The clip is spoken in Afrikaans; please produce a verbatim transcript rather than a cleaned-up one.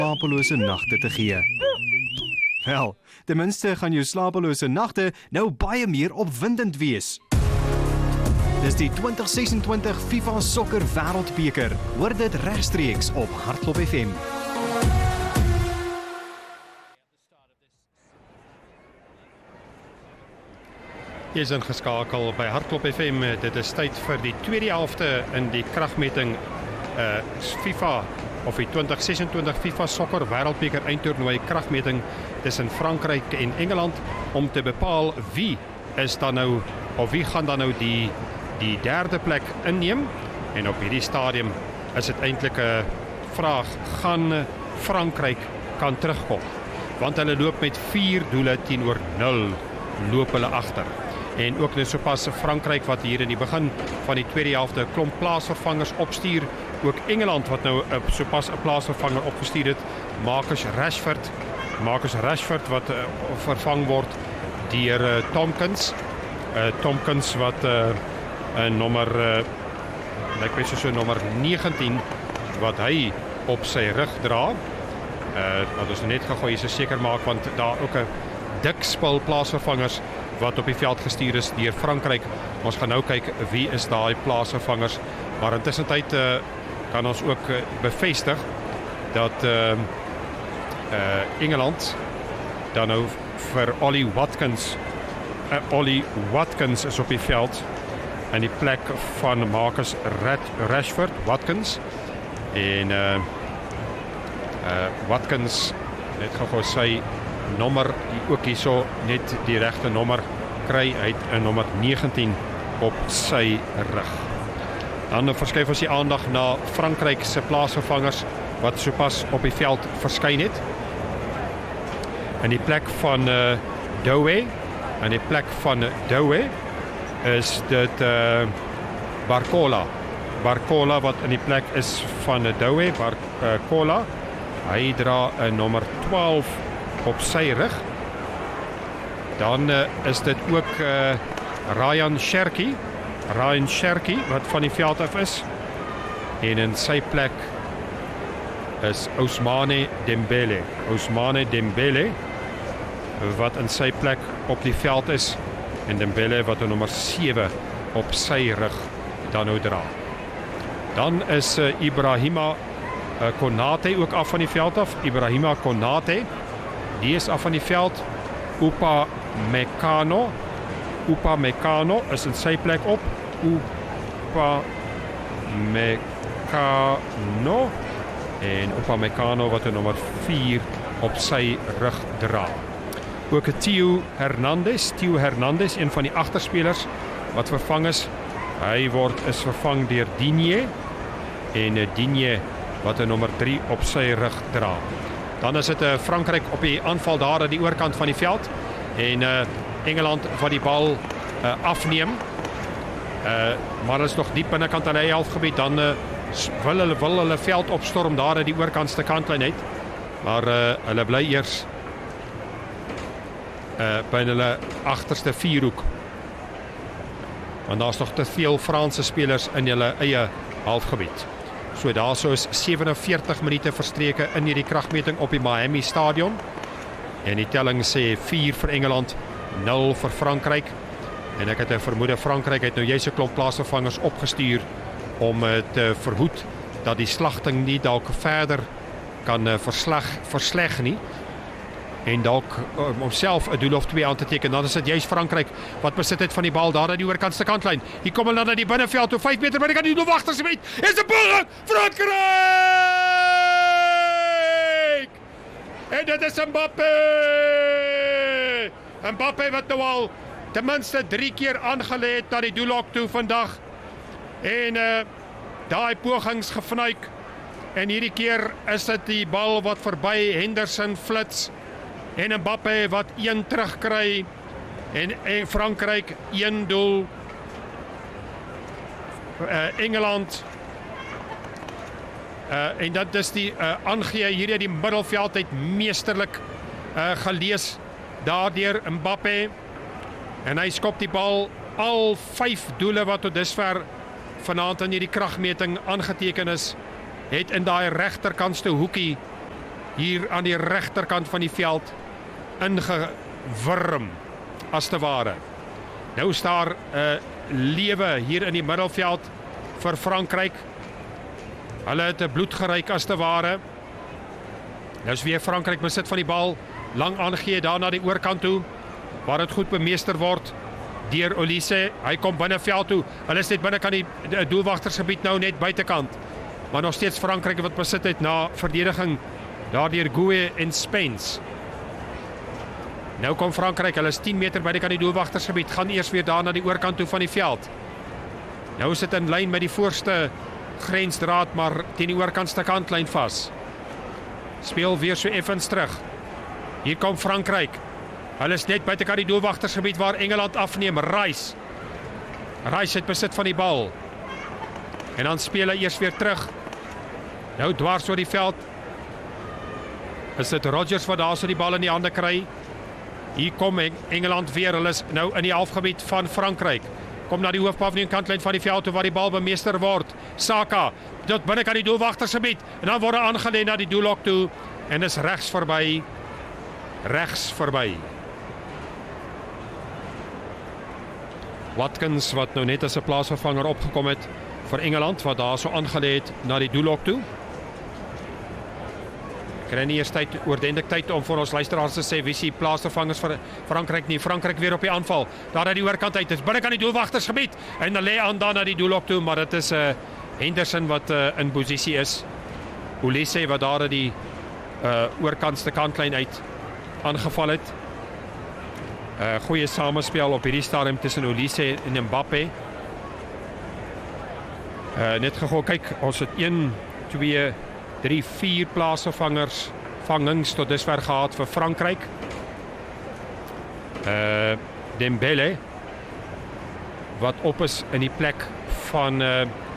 slapelose nagte te gee. Wel, ten minste gaan jou slapelose nagte nou baie meer opwindend wees. Dis die twintig sesentwintig FIFA Sokker Wêreldbeker. Hoor dit regstreeks op Hartklop F M. Jy is ingeskakel by Hartklop F M. Dit is tyd vir die tweede helfte in die kragmeting uh, FIFA of die twintig sesentwintig FIFA Sokker Wêreldbeker eindtoernooi kragmeting tussen Frankryk en Engeland om te bepaal wie is dan nou of wie gaan dan nou die die derde plek inneem. En op hierdie stadium is dit eintlik 'n vraag, gaan Frankryk kan terugkom? Want hulle loop met vier doele teenoor nul loop hulle agter. En ook net sopas Frankryk wat hier in die begin van die tweede helfte 'n klomp plaasvervangers opstuur, ook Engeland wat nou sopas 'n plaasvervanger opgestuur het, Marcus Rashford, Marcus Rashford wat uh, vervang word deur uh, Tomkins, uh, Tomkins wat uh, en nommer uh, ek weet so nommer negentien wat hy op sy rug dra. Uh, wat ons net gegooi is seker maak, want daar ook 'n dik spul plaasvervangers wat op die veld gestuur is deur Frankryk. Ons gaan nou kyk wie is daai plaasvervangers, maar intussen tyd uh, kan ons ook uh, bevestig dat uh, uh, Engeland dan nou vir Ollie Watkins uh, Ollie Watkins is op die veld in die plek van Marcus Rashford, Watkins. En uh, uh, Watkins, net gou sy nommer, ook hierso net die regte nommer kry, uit 'n nommer negentien op sy rug. Dan verskuif ons die aandag na Frankryk se plaasvervangers wat sopas op die veld verskyn het. In die plek van uh, Doué, in die plek van Doué is dit uh, Barcola. Barcola wat in die plek is van Doué, Barcola. Hy dra 'n nommer twaalf op sy rug. Dan uh, is dit ook uh, Ryan Cherki, Ryan Cherki wat van die veld af is. En in sy plek is Ousmane Dembele. Ousmane Dembele wat in sy plek op die veld is. En Dembele wat 'n nommer sewe op sy rug dan nou dra. Dan is uh, Ibrahima uh, Konate ook af van die veld af. Ibrahima Konate, die is af van die veld. Upa Mekano, Upa Mekano is in sy plek op. Upa Mekano en Upa Mekano wat 'n nommer vier op sy rug dra. Ook Theo Hernandez, Theo Hernandez, een van die agterspelers wat vervang is. Hy word is vervang deur Digne en Digne wat 'n nommer drie op sy rug dra. Dan is dit 'n uh, Frankryk op die aanval daar aan die oorkant van die veld en uh, Engeland wat die bal uh, afneem. Uh, maar hulle is nog diep binnekant aan die helfgebied, dan uh, wil hulle wil hulle veld opstorm daar aan die oorkantste kantlyn uit. Maar uh, hulle bly eers uh, by hulle agterste vierhoek. Want daar's nog te veel Franse spelers in hulle eie halfgebied. So daar sou is sewenveertig minute verstreke in hierdie kragmeting op die Miami Stadion. En die telling sê vier vir Engeland, nul vir Frankryk. En ek het 'n vermoede Frankryk het nou juis 'n klomp plaasvervangers opgestuur om te verhoed dat die slagting nie dalk verder kan versleg, versleg nie. En dalk om homself 'n doel of twee aan te teken. Dan is dit juist Frankryk wat besit het van die bal daar aan die oorkantste kantlyn. Hier kom hulle dan na die binneveld toe vyf meter, maar die kan die doel agterste met. Is 'n bal Frankryk! En dit is Mbappé! Mbappé wat nou al ten minste drie keer aangelê het na die doelhok toe vandag. En uh, daai pogings gevnuik. En hierdie keer is dit die bal wat verby Henderson flits. En Mbappé wat een terugkry. En, en Frankryk een doel. Uh, Engeland. Uh, en dat is die uh, aangee hier uit die middelveld uit meesterlik uh, gelees daardeur Mbappé. En hy skop die bal al vyf doele wat tot dusver vanaand in hierdie kragmeting aangeteken is, het in daai regterkantste hoekie hier aan die regterkant van die veld ingewurm as te ware. Nou is daar 'n uh, lewe hier in die middelveld vir Frankryk. Hulle het 'n bloed geryk as te ware. Nou is weer Frankryk besit van die bal, lang aangegee daar na die oorkant toe, waar dit goed bemeester word deur Olise. Hy kom binneveld toe. Hulle is net binnekant die, die doelwagtersgebied nou net buitekant. Maar nog steeds Frankryk wat besit het na verdediging daardeur Gouet en Spence. Nou kom Frankryk, hulle is tien meter by die kant die doelwagtersgebied, gaan eers weer daar na die oorkant toe van die veld. Nou is dit in lyn met die voorste grensdraad, maar teen die oorkantste kantlyn vas. Speel weer so effens terug. Hier kom Frankryk. Hulle is net buitekant die doelwagtersgebied waar Engeland afneem. Rice. Rice het besit van die bal. En dan speel hy eers weer terug. Nou dwars oor die veld. Is dit Rodgers wat daar so die bal in die hande kry? Hier kom Engeland weer, hulle is nou in die halfgebied van Frankryk. Kom na die hoofpaviljoen kantlyn van die veld toe waar die bal bemeester word. Saka, tot binnekant die doelwagtersgebied. En dan word hy aangelê na die doellok toe. En is regs verby. Regs verby. Watkins wat nou net as 'n plaasvervanger opgekom het vir Engeland, wat daar so aangelê het na die doellok toe. Kry nie eers tyd, oordendig tyd om vir ons luisteraars te sê wie se plaasvervangers vir Frankryk nie. Frankryk weer op die aanval. Daar uit die oorkant uit. Dit is binnekant die doelwagtersgebied en dan lê aan dan na die doellok toe, maar dit is 'n uh, Henderson wat uh, in posisie is. Olise wat daar uit die uh, oorkantste kantlyn uit aangeval het. 'n uh, Goeie samespel op hierdie stadium tussen Olise en Mbappe. Uh, net gego kyk, ons het een, twee, drie, vier plaasvervangers vangings tot dusver gehad vir Frankryk. Uh, Dembele wat op is in die plek van uh,